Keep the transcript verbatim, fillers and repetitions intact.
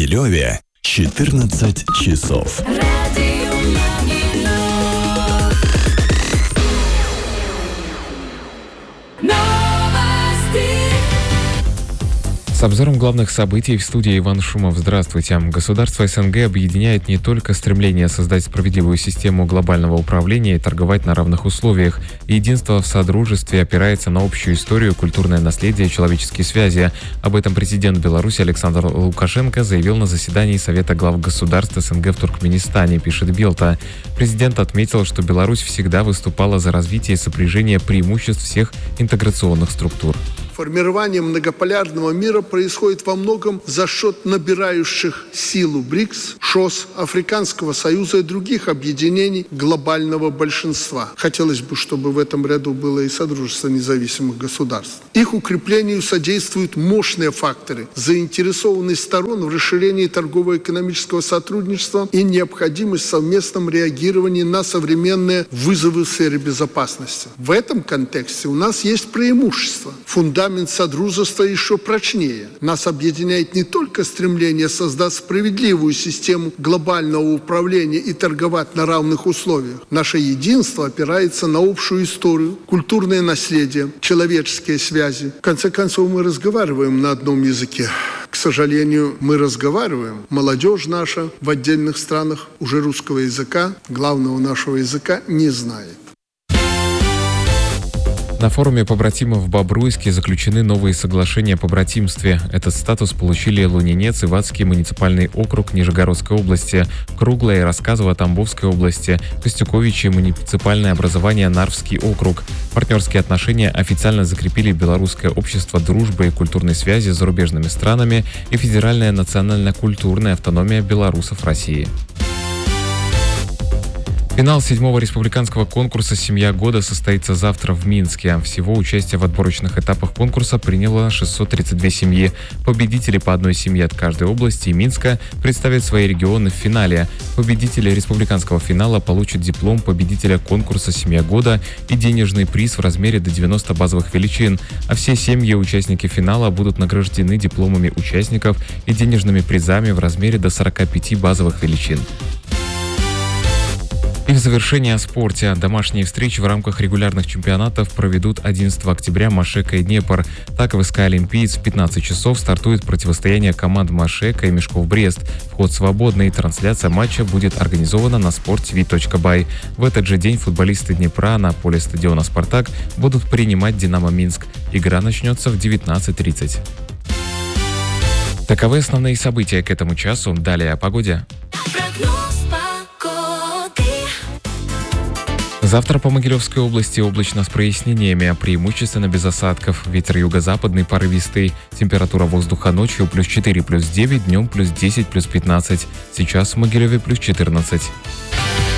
Могилеве четырнадцать часов. С обзором главных событий в студии Иван Шумов. Здравствуйте. Государство СНГ объединяет не только стремление создать справедливую систему глобального управления и торговать на равных условиях. Единство в содружестве опирается на общую историю, культурное наследие, человеческие связи. Об этом президент Беларуси Александр Лукашенко заявил на заседании Совета глав государств СНГ в Туркменистане, пишет Белта. Президент отметил, что Беларусь всегда выступала за развитие и сопряжение преимуществ всех интеграционных структур. Формирование многополярного мира происходит во многом за счет набирающих силу БРИКС, ШОС, Африканского союза и других объединений глобального большинства. Хотелось бы, чтобы в этом ряду было и Содружество независимых государств. Их укреплению содействуют мощные факторы заинтересованных сторон в расширении торгово-экономического сотрудничества и необходимость в совместном реагировании на современные вызовы в сфере безопасности. В этом контексте у нас есть преимущество. Фундамент Фундамент содружества еще прочнее. Нас объединяет не только стремление создать справедливую систему глобального управления и торговать на равных условиях. Наше единство опирается на общую историю, культурное наследие, человеческие связи. В конце концов, мы разговариваем на одном языке. К сожалению, мы разговариваем. Молодежь наша в отдельных странах уже русского языка, главного нашего языка, не знает. На форуме побратимов в Бобруйске заключены новые соглашения о побратимстве. Этот статус получили Лунинец и Ватский муниципальный округ Нижегородской области, Круглая и Рассказово Тамбовской области, Костюковичи муниципальное образование Нарвский округ. Партнерские отношения официально закрепили Белорусское общество дружбы и культурной связи с зарубежными странами и Федеральная национально-культурная автономия белорусов России. Финал седьмого республиканского конкурса «Семья года» состоится завтра в Минске. Всего участие в отборочных этапах конкурса приняло шестьсот тридцать две семьи. Победители по одной семье от каждой области и Минска представят свои регионы в финале. Победители республиканского финала получат диплом победителя конкурса «Семья года» и денежный приз в размере до девяноста базовых величин. А все семьи участники финала будут награждены дипломами участников и денежными призами в размере до сорока пяти базовых величин. И в завершение о спорте. Домашние встречи в рамках регулярных чемпионатов проведут одиннадцатого октября Машека и Днепр. Так в СК «Олимпиец» в пятнадцать часов стартует противостояние команд Машека и Мешков Брест. Вход свободный. Трансляция матча будет организована на спорт ти ви точка бай. В этот же день футболисты Днепра на поле стадиона «Спартак» будут принимать «Динамо Минск». Игра начнется в девятнадцать тридцать. Таковы основные события к этому часу. Далее о погоде. Завтра по Могилевской области облачно с прояснениями, преимущественно без осадков. Ветер юго-западный порывистый. Температура воздуха ночью плюс четыре, плюс девять, днем плюс десять, плюс пятнадцать. Сейчас в Могилеве плюс четырнадцать.